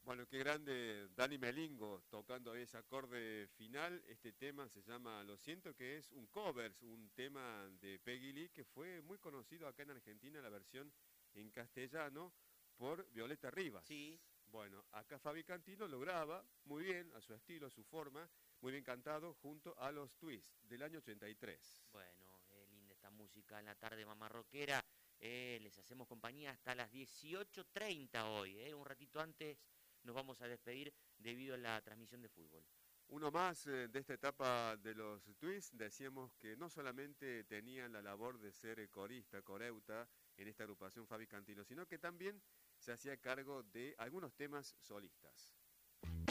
Bueno, qué grande Dani Melingo tocando ese acorde final. Este tema se llama Lo siento, que es un cover, un tema de Peggy Lee que fue muy conocido acá en Argentina, la versión en castellano por Violeta Rivas. Sí, Bueno, acá Fabi Cantilo lo graba muy bien, a su estilo, a su forma, muy bien cantado, junto a los Twists del año 83. bueno, linda esta música en la tarde mamarroquera. Les hacemos compañía hasta las 18:30 hoy. Un ratito antes nos vamos a despedir debido a la transmisión de fútbol. Uno más de esta etapa de los Twists, decíamos que no solamente tenían la labor de ser corista, coreuta en esta agrupación Fabi Cantilo, sino que también se hacía cargo de algunos temas solistas.